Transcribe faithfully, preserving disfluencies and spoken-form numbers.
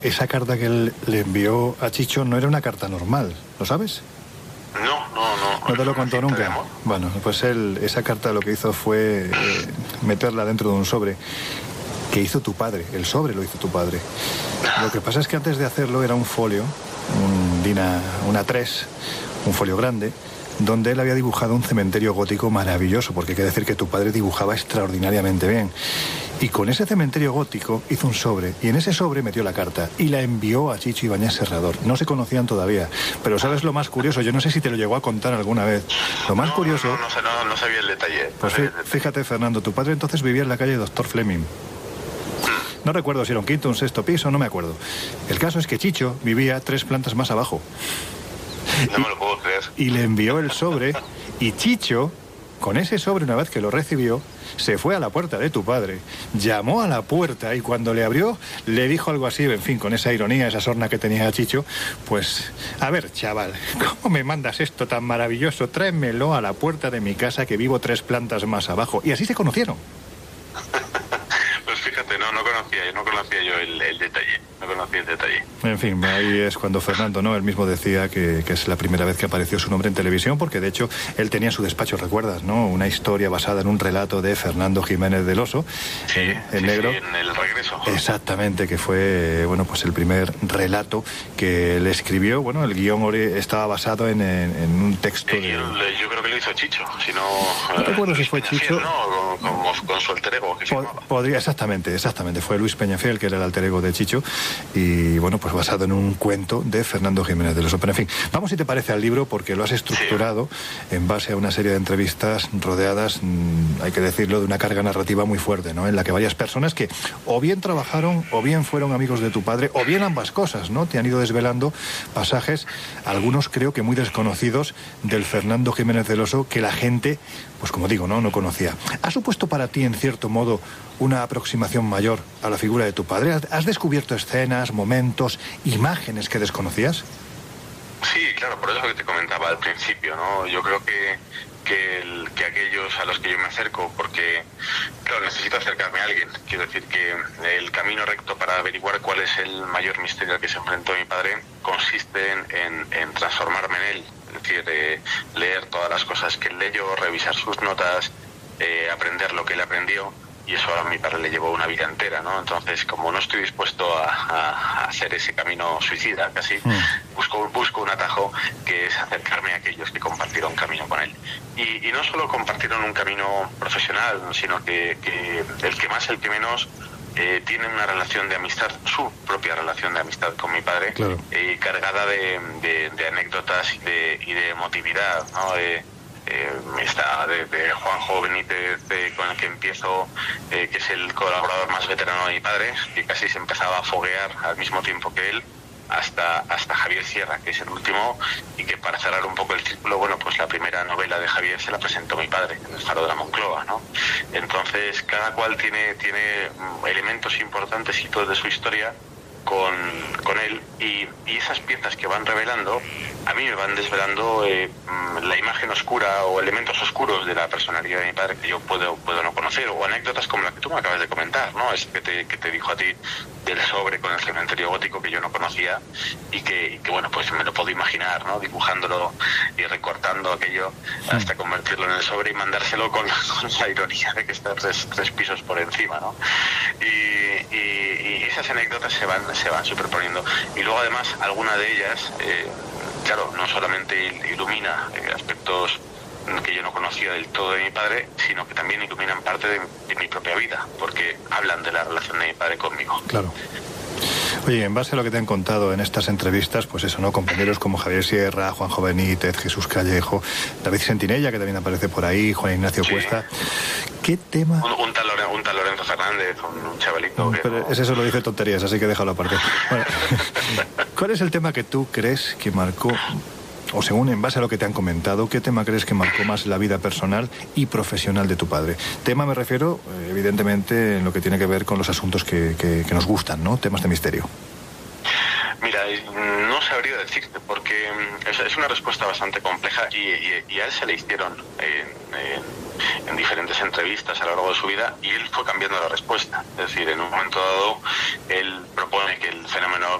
Esa carta que él le envió a Chicho no era una carta normal, ¿lo sabes? No, no, no. ¿No te lo contó nunca? Bueno, pues él, esa carta lo que hizo fue eh, meterla dentro de un sobre que hizo tu padre. El sobre lo hizo tu padre. Lo que pasa es que antes de hacerlo era un folio, un D I N A, un A tres, un folio grande, donde él había dibujado un cementerio gótico maravilloso, porque hay que decir que tu padre dibujaba extraordinariamente bien. Y con ese cementerio gótico hizo un sobre, y en ese sobre metió la carta, y la envió a Chicho Ibáñez Serrador. No se conocían todavía, pero ¿sabes lo más curioso? Yo no sé si te lo llegó a contar alguna vez. Lo más no, curioso... No, no, no, sé, no, no sabía el detalle. Pues no fí, fíjate, Fernando, tu padre entonces vivía en la calle Doctor Fleming. No recuerdo si era un quinto, un sexto piso, no me acuerdo. El caso es que Chicho vivía tres plantas más abajo. No me lo puedo creer. Y le envió el sobre, y Chicho, con ese sobre, una vez que lo recibió, se fue a la puerta de tu padre, llamó a la puerta, y cuando le abrió, le dijo algo así, en fin, con esa ironía, esa sorna que tenía Chicho, pues, a ver, chaval, ¿cómo me mandas esto tan maravilloso? Tráemelo a la puerta de mi casa, que vivo tres plantas más abajo. Y así se conocieron. Pues fíjate, no, no conocía, no conocía yo el, el detalle, no conocía el detalle. En fin, ahí es cuando Fernando, ¿no? Él mismo decía que, que es la primera vez que apareció su nombre en televisión, porque de hecho él tenía en su despacho, ¿recuerdas, no? Una historia basada en un relato de Fernando Jiménez del Oso, sí, en, en sí, negro. Sí, en El Regreso. Exactamente, que fue, bueno, pues el primer relato que él escribió. Bueno, el guión estaba basado en, en, en un texto de... Yo, yo creo que lo hizo Chicho, si no... No recuerdo si fue Chicho. No, con, con, con su alter ego, que se llamaba. Podría, exactamente, exactamente. Fue Luis Peñafiel, que era el alter ego de Chicho, y bueno, pues basado en un cuento de Fernando Jiménez del Oso. Pero en fin, vamos si te parece al libro, porque lo has estructurado sí. en base a una serie de entrevistas rodeadas, mmm, hay que decirlo, de una carga narrativa muy fuerte, ¿no? En la que varias personas que o bien trabajaron, o bien fueron amigos de tu padre, o bien ambas cosas, ¿no? Te han ido desvelando pasajes, algunos creo que muy desconocidos, del Fernando Jiménez del Oso, que la gente, pues como digo, no, no conocía. ¿Ha supuesto para ti, en cierto modo, una aproximación mayor a la figura de tu padre? ¿Has descubierto escenas, momentos, imágenes que desconocías? Sí, claro, por eso que te comentaba al principio, ¿no? Yo creo que, que, el, que aquellos a los que yo me acerco, porque, claro, necesito acercarme a alguien. Quiero decir que el camino recto para averiguar cuál es el mayor misterio al que se enfrentó mi padre consiste en, en, en transformarme en él. Es decir, eh, leer todas las cosas que él leyó, revisar sus notas, eh, aprender lo que él aprendió. Y eso a mi padre le llevó una vida entera, ¿no? Entonces, como no estoy dispuesto a, a, a hacer ese camino suicida casi, mm. busco, busco un atajo que es acercarme a aquellos que compartieron camino con él. Y, y no solo compartieron un camino profesional, sino que, que el que más, el que menos, eh, tiene una relación de amistad, su propia relación de amistad con mi padre, claro. eh, cargada de, de, de anécdotas y de, y de emotividad, ¿no? Eh, Eh, está de, de Juanjo Benítez, de, con el que empiezo, eh, que es el colaborador más veterano de mi padre, que casi se empezaba a foguear al mismo tiempo que él, hasta, hasta Javier Sierra, que es el último, y que para cerrar un poco el círculo, bueno, pues la primera novela de Javier se la presentó mi padre, en El Faro de la Moncloa, ¿no? Entonces, cada cual tiene, tiene elementos importantes y todo de su historia con, con él, y, y esas piezas que van revelando a mí me van desvelando eh, la imagen oscura o elementos oscuros de la personalidad de mi padre que yo puedo, puedo no conocer, o anécdotas como la que tú me acabas de comentar, ¿no? Es que te, que te dijo a ti del sobre con el cementerio gótico, que yo no conocía, y que, y que bueno, pues me lo puedo imaginar, ¿no? Dibujándolo y recortando aquello hasta convertirlo en el sobre y mandárselo con, con la ironía de que está tres, tres pisos por encima, ¿no? Y, y, y esas anécdotas se van, se van superponiendo. Y luego además alguna de ellas, eh, claro, no solamente ilumina eh, aspectos que yo no conocía del todo de mi padre, sino que también iluminan parte de, de mi propia vida, porque hablan de la relación de mi padre conmigo. Claro. Oye, en base a lo que te han contado en estas entrevistas, pues eso, ¿no? Compañeros como Javier Sierra, Juanjo Benítez, Jesús Callejo, David Sentinella, que también aparece por ahí, Juan Ignacio sí. Cuesta. ¿Qué tema? Un, un, tal, Lorenzo, un tal Lorenzo Fernández, un, un chavalito. No, que pero no... ese solo dice tonterías, así que déjalo aparte. Bueno, ¿cuál es el tema que tú crees que marcó, o según en base a lo que te han comentado, qué tema crees que marcó más la vida personal y profesional de tu padre? Tema me refiero, evidentemente, en lo que tiene que ver con los asuntos que, que, que nos gustan, ¿no? Temas de misterio. Mira, no sabría decirte, porque es, es una respuesta bastante compleja y, y, y a él se le hicieron en, en en diferentes entrevistas a lo largo de su vida, y él fue cambiando la respuesta. Es decir, en un momento dado, él propone que el fenómeno